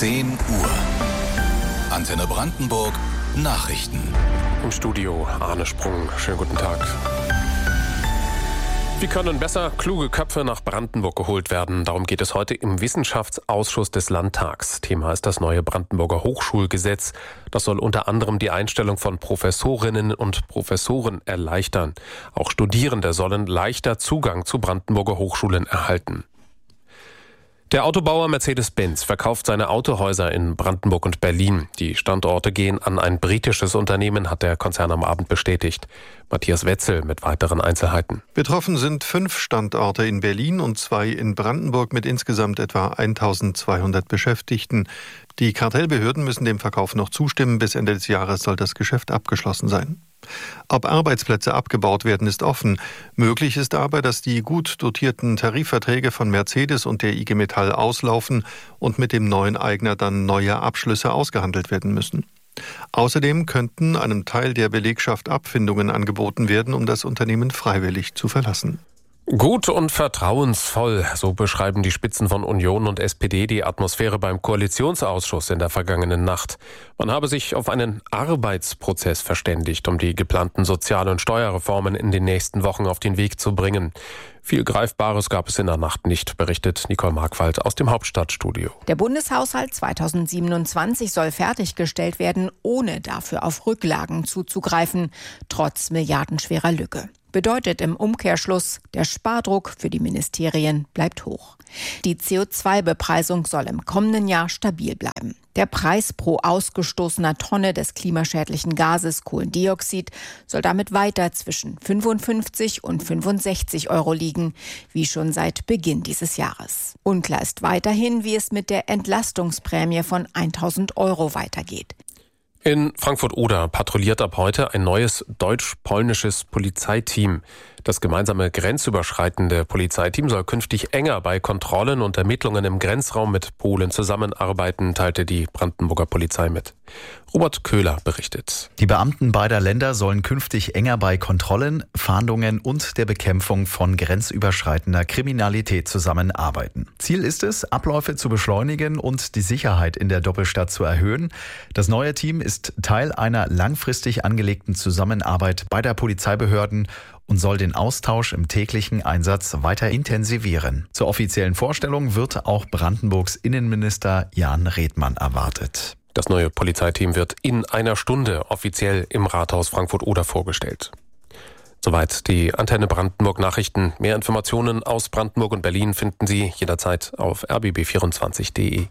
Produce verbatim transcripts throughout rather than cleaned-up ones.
zehn Uhr. Antenne Brandenburg Nachrichten. Im Studio Arne Sprung. Schönen guten Tag. Wie können besser kluge Köpfe nach Brandenburg geholt werden? Darum geht es heute im Wissenschaftsausschuss des Landtags. Thema ist das neue Brandenburger Hochschulgesetz. Das soll unter anderem die Einstellung von Professorinnen und Professoren erleichtern. Auch Studierende sollen leichter Zugang zu Brandenburger Hochschulen erhalten. Der Autobauer Mercedes-Benz verkauft seine Autohäuser in Brandenburg und Berlin. Die Standorte gehen an ein britisches Unternehmen, hat der Konzern am Abend bestätigt. Matthias Wetzel mit weiteren Einzelheiten. Betroffen sind fünf Standorte in Berlin und zwei in Brandenburg mit insgesamt etwa eintausendzweihundert Beschäftigten. Die Kartellbehörden müssen dem Verkauf noch zustimmen. Bis Ende des Jahres soll das Geschäft abgeschlossen sein. Ob Arbeitsplätze abgebaut werden, ist offen. Möglich ist aber, dass die gut dotierten Tarifverträge von Mercedes und der I G Metall auslaufen und mit dem neuen Eigner dann neue Abschlüsse ausgehandelt werden müssen. Außerdem könnten einem Teil der Belegschaft Abfindungen angeboten werden, um das Unternehmen freiwillig zu verlassen. Gut und vertrauensvoll, so beschreiben die Spitzen von Union und S P D die Atmosphäre beim Koalitionsausschuss in der vergangenen Nacht. Man habe sich auf einen Arbeitsprozess verständigt, um die geplanten Sozial- und Steuerreformen in den nächsten Wochen auf den Weg zu bringen. Viel Greifbares gab es in der Nacht nicht, berichtet Nicole Markwald aus dem Hauptstadtstudio. Der Bundeshaushalt zweitausendsiebenundzwanzig soll fertiggestellt werden, ohne dafür auf Rücklagen zuzugreifen, trotz milliardenschwerer Lücke. Bedeutet im Umkehrschluss, der Spardruck für die Ministerien bleibt hoch. Die C O zwei Bepreisung soll im kommenden Jahr stabil bleiben. Der Preis pro ausgestoßener Tonne des klimaschädlichen Gases Kohlendioxid soll damit weiter zwischen fünfundfünfzig und fünfundsechzig Euro liegen, wie schon seit Beginn dieses Jahres. Unklar ist weiterhin, wie es mit der Entlastungsprämie von tausend Euro weitergeht. In Frankfurt-Oder patrouilliert ab heute ein neues deutsch-polnisches Polizeiteam. Das gemeinsame grenzüberschreitende Polizeiteam soll künftig enger bei Kontrollen und Ermittlungen im Grenzraum mit Polen zusammenarbeiten, teilte die Brandenburger Polizei mit. Robert Köhler berichtet. Die Beamten beider Länder sollen künftig enger bei Kontrollen, Fahndungen und der Bekämpfung von grenzüberschreitender Kriminalität zusammenarbeiten. Ziel ist es, Abläufe zu beschleunigen und die Sicherheit in der Doppelstadt zu erhöhen. Das neue Team ist Teil einer langfristig angelegten Zusammenarbeit beider Polizeibehörden und soll den Austausch im täglichen Einsatz weiter intensivieren. Zur offiziellen Vorstellung wird auch Brandenburgs Innenminister Jan Redmann erwartet. Das neue Polizeiteam wird in einer Stunde offiziell im Rathaus Frankfurt-Oder vorgestellt. Soweit die Antenne Brandenburg Nachrichten. Mehr Informationen aus Brandenburg und Berlin finden Sie jederzeit auf r b b vierundzwanzig punkt d e.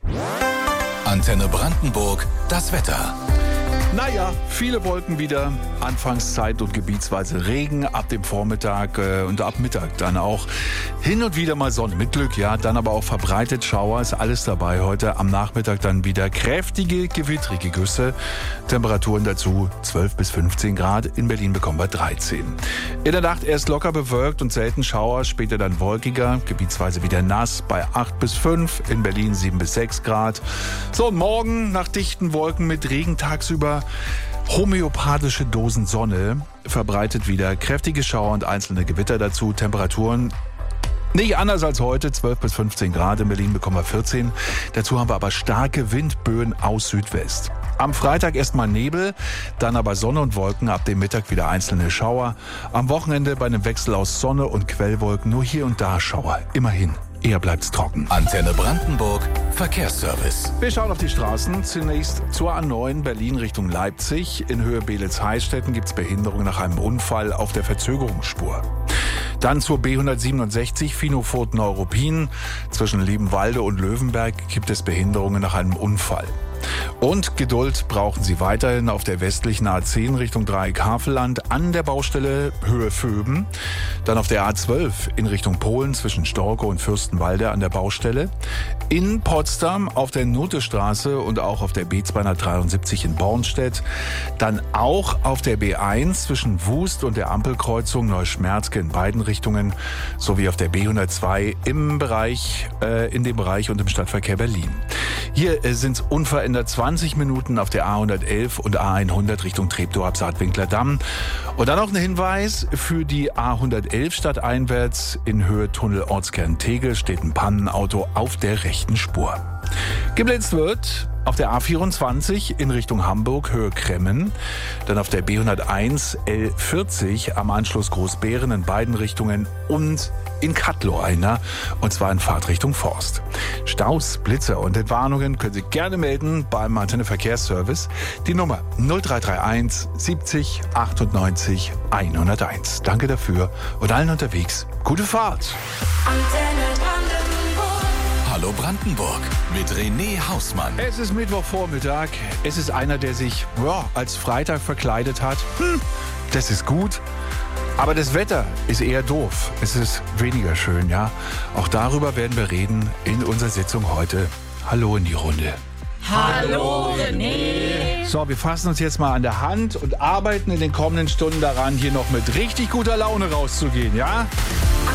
Antenne Brandenburg, das Wetter. Naja, viele Wolken wieder, Anfangszeit und gebietsweise Regen ab dem Vormittag äh, und ab Mittag dann auch hin und wieder mal Sonne mit Glück, ja, dann aber auch verbreitet Schauer, ist alles dabei heute. Am Nachmittag dann wieder kräftige, gewittrige Güsse, Temperaturen dazu zwölf bis fünfzehn Grad, in Berlin bekommen wir dreizehn. In der Nacht erst locker bewölkt und selten Schauer, später dann wolkiger, gebietsweise wieder nass bei acht bis fünf, in Berlin sieben bis sechs Grad. So, und morgen nach dichten Wolken mit Regen tagsüber homöopathische Dosen Sonne, verbreitet wieder kräftige Schauer und einzelne Gewitter dazu. Temperaturen nicht anders als heute, zwölf bis fünfzehn Grad. In Berlin bekommen wir vierzehn. Dazu haben wir aber starke Windböen aus Südwest. Am Freitag erstmal Nebel, dann aber Sonne und Wolken, ab dem Mittag wieder einzelne Schauer. Am Wochenende bei einem Wechsel aus Sonne und Quellwolken nur hier und da Schauer. Immerhin. Eher bleibt's trocken. Antenne Brandenburg, Verkehrsservice. Wir schauen auf die Straßen. Zunächst zur A neun Berlin Richtung Leipzig. In Höhe Beelitz-Heilstätten gibt's Behinderung nach einem Unfall auf der Verzögerungsspur. Dann zur B hundertsiebenundsechzig Finofurt-Neuruppin. Zwischen Liebenwalde und Löwenberg gibt es Behinderungen nach einem Unfall. Und Geduld brauchen Sie weiterhin auf der westlichen A zehn Richtung Dreieck Havelland an der Baustelle Höhe Vöben. Dann auf der A zwölf in Richtung Polen zwischen Storkow und Fürstenwalde an der Baustelle. In Potsdam auf der Notestraße und auch auf der B zweihundertdreiundsiebzig in Bornstedt. Dann auch auf der B eins zwischen Wust und der Ampelkreuzung Neuschmerzke in beiden Richtungen. Sowie auf der B hundertzwei im Bereich, äh, in dem Bereich und im Stadtverkehr Berlin. Hier äh, sind es unverändert zwanzig Minuten auf der A hundertelf und A hundert Richtung Treptow-Absaat-Winkler Damm. Und dann noch ein Hinweis für die A hundertelf stadteinwärts in Höhe Tunnel Ortskern Tegel steht ein Pannenauto auf der rechten Spur. Geblitzt wird auf der A vierundzwanzig in Richtung Hamburg, Höhe Kremmen. Dann auf der B hunderteins L vierzig am Anschluss Großbeeren in beiden Richtungen und in Kattlow einer, und zwar in Fahrtrichtung Forst. Staus, Blitzer und Entwarnungen können Sie gerne melden beim Antenne Verkehrsservice. Die Nummer null drei drei eins siebzig achtundneunzig hunderteins. Danke dafür und allen unterwegs gute Fahrt. Antenne Brandenburg. Hallo Brandenburg mit René Hausmann. Es ist Mittwochvormittag. Es ist einer, der sich ja, als Freitag verkleidet hat. Hm, das ist gut. Aber das Wetter ist eher doof. Es ist weniger schön, ja. Auch darüber werden wir reden in unserer Sitzung heute. Hallo in die Runde. Hallo René. So, wir fassen uns jetzt mal an der Hand und arbeiten in den kommenden Stunden daran, hier noch mit richtig guter Laune rauszugehen, ja?